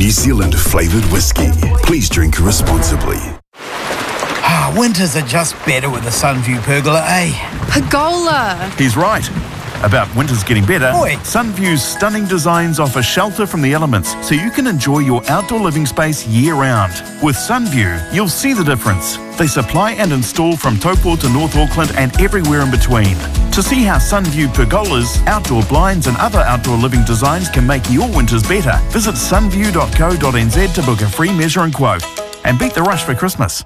New Zealand flavoured whiskey. Please drink responsibly. Winters are just better with a Sunview pergola, eh? Pergola. He's right. About winters getting better, Oi. Sunview's stunning designs offer shelter from the elements so you can enjoy your outdoor living space year-round. With Sunview, you'll see the difference. They supply and install from Taupo to North Auckland and everywhere in between. To see how Sunview pergolas, outdoor blinds and other outdoor living designs can make your winters better, visit sunview.co.nz to book a free measure and quote. And beat the rush for Christmas.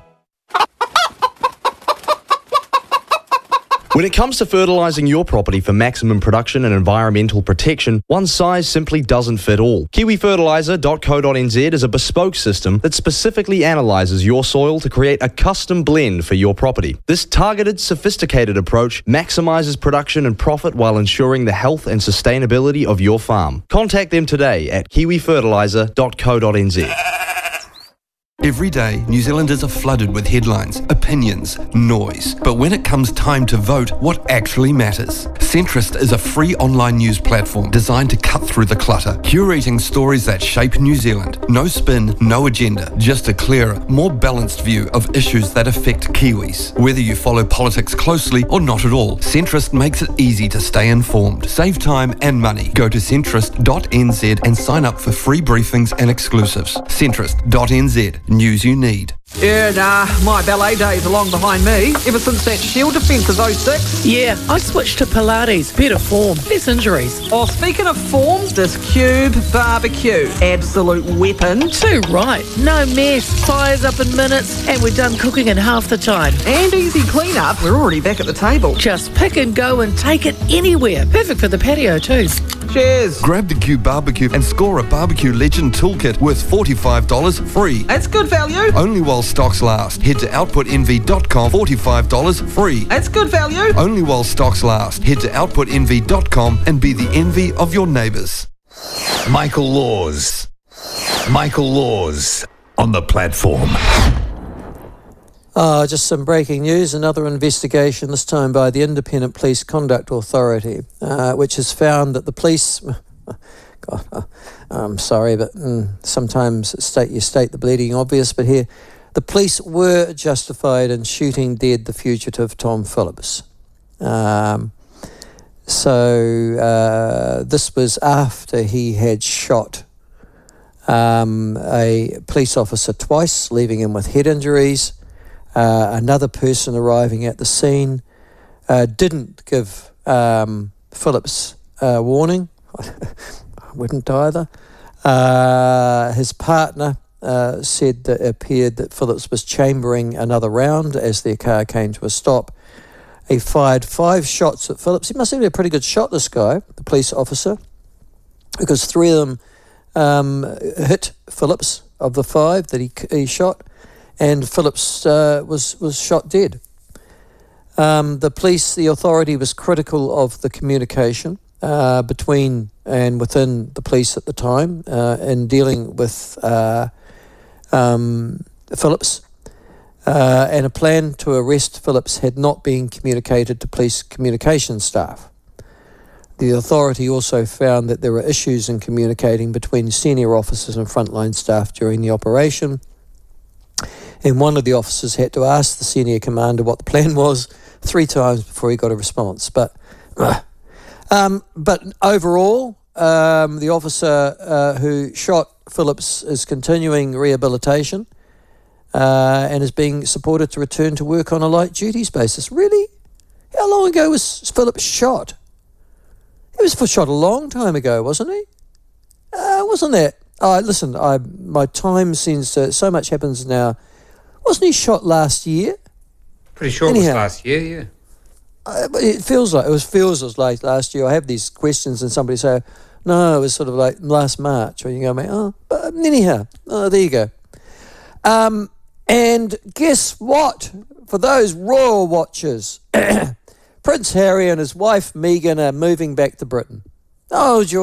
When it comes to fertilising your property for maximum production and environmental protection, one size simply doesn't fit all. KiwiFertiliser.co.nz is a bespoke system that specifically analyses your soil to create a custom blend for your property. This targeted, sophisticated approach maximises production and profit while ensuring the health and sustainability of your farm. Contact them today at KiwiFertiliser.co.nz. Every day, New Zealanders are flooded with headlines, opinions, noise. But when it comes time to vote, what actually matters? Centrist is a free online news platform designed to cut through the clutter, curating stories that shape New Zealand. No spin, no agenda, just a clearer, more balanced view of issues that affect Kiwis. Whether you follow politics closely or not at all, Centrist makes it easy to stay informed. Save time and money. Go to centrist.nz and sign up for free briefings and exclusives. Centrist.nz. News you need. Yeah, nah, my ballet days are long behind me. Ever since that Shield defence of 06. Yeah, I switched to Pilates. Better form, less injuries. Oh, speaking of form, this Cube barbecue. Absolute weapon. Too right. No mess. Fires up in minutes, and we're done cooking in half the time. And easy clean-up. We're already back at the table. Just pick and go and take it anywhere. Perfect for the patio too. Cheers. Grab the Cube barbecue and score a Barbecue Legend toolkit worth $45 free. That's good value. Only while stocks last. Head to outputenvy.com, $45 free. That's good value. Only while stocks last. Head to outputenvy.com and be the envy of your neighbours. Michael Laws. Michael Laws on the platform. Just some breaking news. Another investigation, this time by the Independent Police Conduct Authority, which has found that the police... God, I'm sorry, but sometimes you state the bleeding obvious, but here, the police were justified in shooting dead the fugitive Tom Phillips. This was after he had shot a police officer twice, leaving him with head injuries. Another person arriving at the scene didn't give Phillips warning. I wouldn't either. His partner said that it appeared that Phillips was chambering another round as their car came to a stop. He fired 5 shots at Phillips. He must have been a pretty good shot, this guy, the police officer, because 3 of them hit Phillips of the 5 that he shot, and Phillips was shot dead. The authority was critical of the communication between and within the police at the time in dealing with Phillips, and a plan to arrest Phillips had not been communicated to police communication staff. The authority also found that there were issues in communicating between senior officers and frontline staff during the operation, and one of the officers had to ask the senior commander what the plan was 3 times before he got a response. But overall, the officer who shot Phillips is continuing rehabilitation and is being supported to return to work on a light duties basis. Really? How long ago was Phillips shot? He was shot a long time ago, wasn't he? Wasn't that? Listen, my time seems so much happens now. Wasn't he shot last year? Pretty sure it was last year, yeah. It feels like last year. I have these questions and somebody say, no, it was sort of like last March. Or you go, but anyhow, there you go. And guess what? For those royal watchers, Prince Harry and his wife Meghan are moving back to Britain. Oh,